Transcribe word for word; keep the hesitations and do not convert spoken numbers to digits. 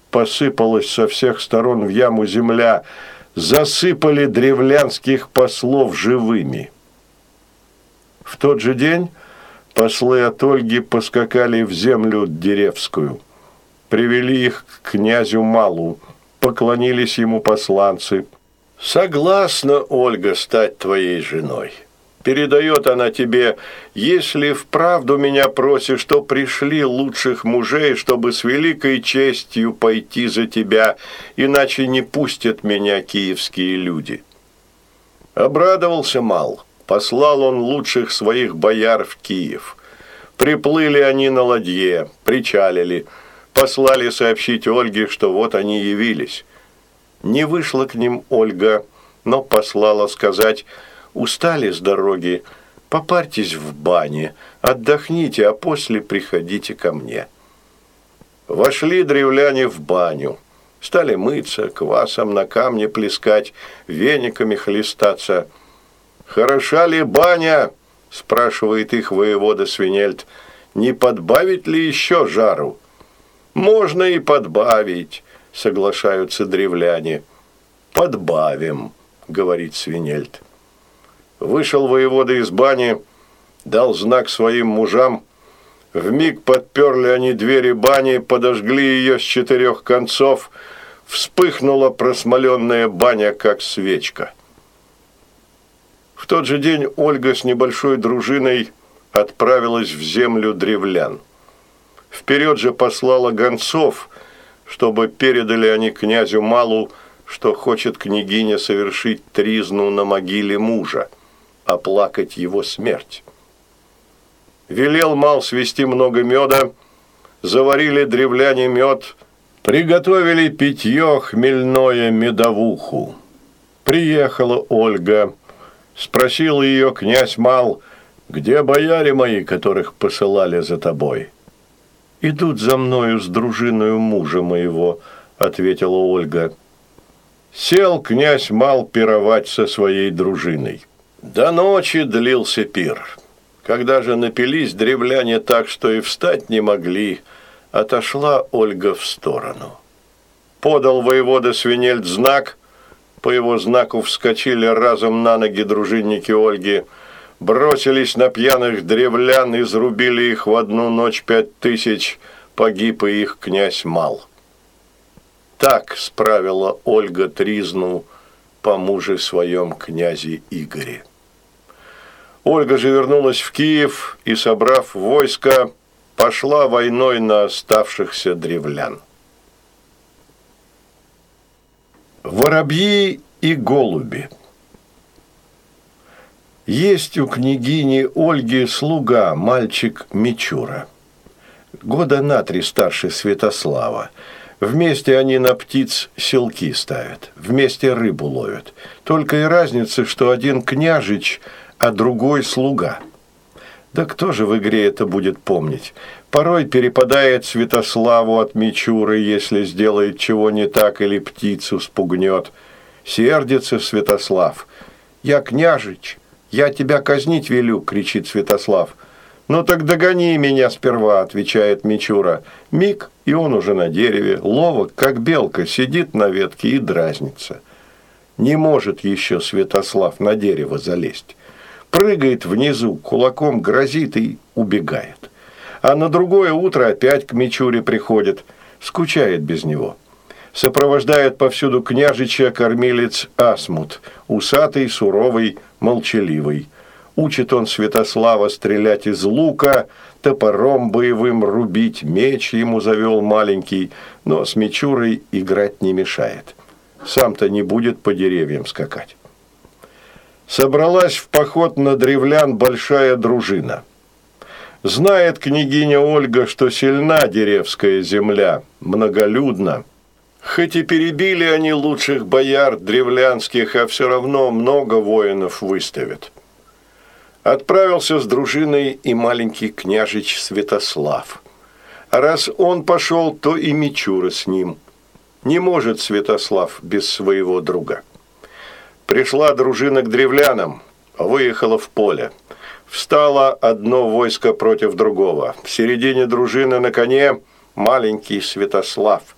посыпалась со всех сторон в яму земля, засыпали древлянских послов живыми. В тот же день послы от Ольги поскакали в землю Деревскую, привели их к князю Малу, поклонились ему посланцы. «Согласна, Ольга, стать твоей женой. Передает она тебе, если вправду меня просишь, то пришли лучших мужей, чтобы с великой честью пойти за тебя, иначе не пустят меня киевские люди». Обрадовался Мал. Послал он лучших своих бояр в Киев. Приплыли они на ладье, причалили, послали сообщить Ольге, что вот они явились. Не вышла к ним Ольга, но послала сказать: «Устали с дороги, попарьтесь в бане, отдохните, а после приходите ко мне». Вошли древляне в баню, стали мыться, квасом на камне плескать, вениками хлестаться. «Хороша ли баня?» – спрашивает их воевода Свинельд. «Не подбавить ли еще жару?» «Можно и подбавить», – соглашаются древляне. «Подбавим», – говорит Свинельд. Вышел воевода из бани, дал знак своим мужам. Вмиг подперли они двери бани, подожгли ее с четырех концов. Вспыхнула просмоленная баня, как свечка. В тот же день Ольга с небольшой дружиной отправилась в землю древлян. Вперед же послала гонцов, чтобы передали они князю Малу, что хочет княгиня совершить тризну на могиле мужа, оплакать его смерть. Велел Мал свести много меда, заварили древляне мед, приготовили питье хмельное медовуху. Приехала Ольга. Спросил ее князь Мал: «Где бояре мои, которых посылали за тобой?» «Идут за мною с дружиною мужа моего», — ответила Ольга. Сел князь Мал пировать со своей дружиной. До ночи длился пир. Когда же напились древляне так, что и встать не могли, отошла Ольга в сторону. Подал воевода Свинельд знак. По его знаку вскочили разом на ноги дружинники Ольги, бросились на пьяных древлян, изрубили их в одну ночь пять тысяч, погиб и их князь Мал. Так справила Ольга тризну по муже своем князе Игоре. Ольга же вернулась в Киев и, собрав войско, пошла войной на оставшихся древлян. Воробьи и голуби. Есть у княгини Ольги слуга, мальчик Мичура. Года на три старше Святослава. Вместе они на птиц селки ставят, вместе рыбу ловят. Только и разница, что один княжич, а другой слуга. Да кто же в игре это будет помнить? Порой перепадает Святославу от Мичуры, если сделает чего не так или птицу спугнет. Сердится Святослав. «Я княжич, я тебя казнить велю», – кричит Святослав. «Ну так догони меня сперва», – отвечает Мичура. Миг, и он уже на дереве, ловок, как белка, сидит на ветке и дразнится. Не может еще Святослав на дерево залезть. Прыгает внизу, кулаком грозит и убегает. А на другое утро опять к Мичуре приходит, скучает без него. Сопровождает повсюду княжича кормилец Асмут, усатый, суровый, молчаливый. Учит он Святослава стрелять из лука, топором боевым рубить, меч ему завел маленький, но с Мичурой играть не мешает. Сам-то не будет по деревьям скакать. Собралась в поход на древлян большая дружина. Знает княгиня Ольга, что сильна деревская земля, многолюдна. Хоть и перебили они лучших бояр древлянских, а все равно много воинов выставят. Отправился с дружиной и маленький княжич Святослав. А раз он пошел, то и Мичура с ним. Не может Святослав без своего друга. Пришла дружина к древлянам, выехала в поле. Встало одно войско против другого. В середине дружины на коне маленький Святослав.